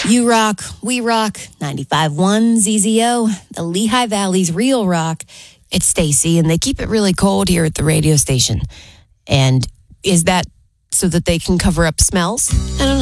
You rock, we rock, 95.1 ZZO, the Lehigh Valley's real rock. It's Stacy, and they keep it really cold here at the radio station. And is that so that they can cover up smells? I don't know.